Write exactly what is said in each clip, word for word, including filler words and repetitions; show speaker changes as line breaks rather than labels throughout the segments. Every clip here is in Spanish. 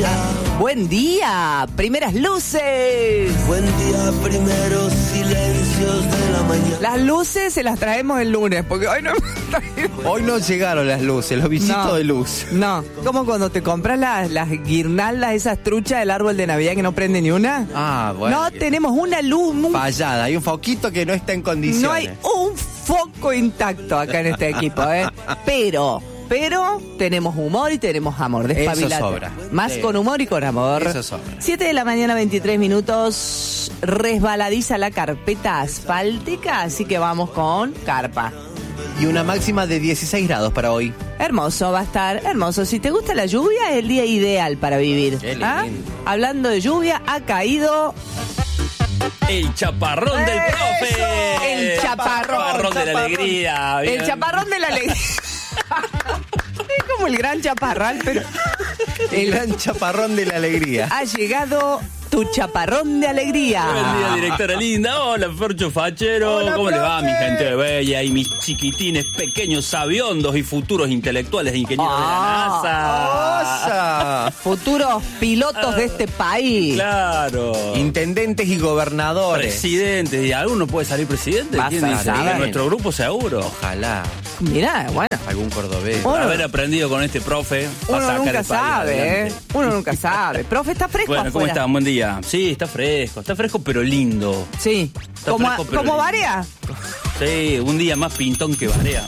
Buen día, primeras luces.
Buen día, primeros silencios de la mañana.
Las luces se las traemos el lunes, porque hoy no...
Hoy no llegaron las luces, los bisitos
No.
de luz.
No, como cuando te compras las, las guirnaldas, esas truchas del árbol de Navidad que no prende ni una.
Ah, bueno.
No tenemos una luz muy...
Fallada, hay un foquito que no está en condiciones.
No hay un foco intacto acá en este equipo, ¿eh? Pero, pero tenemos humor y tenemos amor. Despabilate.
Eso sobra.
Más
Sí.
con humor y con amor.
Eso sobra.
siete de la mañana, veintitrés minutos. Resbaladiza la carpeta asfáltica, así que vamos con carpa.
Y una máxima de dieciséis grados para hoy.
Hermoso, va a estar hermoso. Si te gusta la lluvia, es el día ideal para vivir.
Qué lindo.
¿Ah? Hablando de lluvia, ha caído...
El chaparrón del
¡Eso!
profe.
El chaparrón.
Chaparrón de la alegría.
El
Bien.
chaparrón de la alegría. Es como el gran chaparral, pero...
El gran chaparrón de la alegría.
Ha llegado tu chaparrón de alegría.
Buen día, directora linda. Hola, Fercho Fachero.
Hola,
¿Cómo le va,
profe?
mi gente bella y mis chiquitines pequeños sabiondos y futuros intelectuales de ingenieros
Ah.
de la NASA?
¡Osa!
Futuros pilotos de este país.
Claro.
Intendentes y gobernadores.
Presidentes. ¿Y alguno puede salir presidente?
Vas
¿Quién
a
dice?
saber.
En nuestro grupo seguro.
Ojalá.
Mirá, bueno.
Algún cordobés.
Uno-
Haber aprendido con este profe. va a
Uno
sacar
nunca
el país
sabe, ¿eh?
adelante.
Uno nunca sabe. Profe, ¿está fresco
Bueno, ¿cómo
afuera?
están? Buen día. Sí, está fresco. Está fresco, pero lindo.
Sí.
Está
¿Como,
fresco, pero
como
lindo.
Varea?
Sí, un día más pintón que Barea.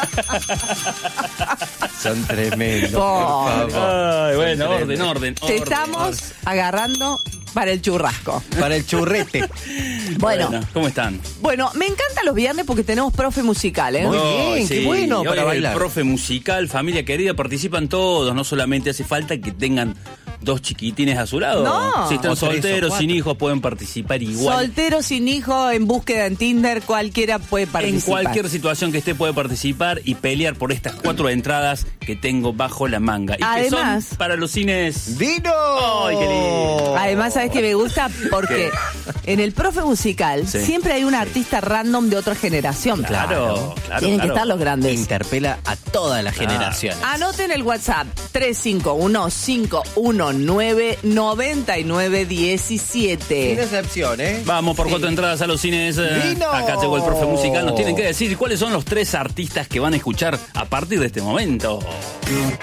Son tremendos.
Pobre.
Por favor.
Ay, bueno,
Son
orden,
tremendos.
orden,
Te
orden.
estamos agarrando para el churrasco.
Para el churrete.
Bueno,
¿Cómo están?
bueno, me encantan los viernes porque tenemos profe musical, ¿eh?
Muy
Ay,
bien, qué bueno
hoy
para
es
bailar.
El profe musical, familia querida, participan todos. No solamente hace falta que tengan dos chiquitines a su lado.
No.
Si están
O tres o
solteros,
cuatro.
sin hijos, pueden participar igual.
Soltero, sin hijo, en búsqueda en Tinder, cualquiera puede
En
participar.
cualquier situación que esté puede participar y pelear por estas cuatro entradas que tengo bajo la manga. Y
Además-
que son para los cines.
¡Dino!
Ay, qué lindo.
Además, ¿sabes qué me gusta? Porque en el profe musical
Sí.
siempre hay un artista random de otra generación.
Claro, claro.
Tienen que
claro.
estar los grandes.
Interpela a todas las generaciones.
Anoten el WhatsApp tres cinco uno, cinco uno nueve, nueve nueve uno
Sin
siete.
excepción, ¿eh?
Vamos por
Sí.
cuatro entradas a los cines. eh,
¡Vino!
Acá llegó el profe musical. Nos tienen que decir cuáles son los tres artistas que van a escuchar a partir de este momento.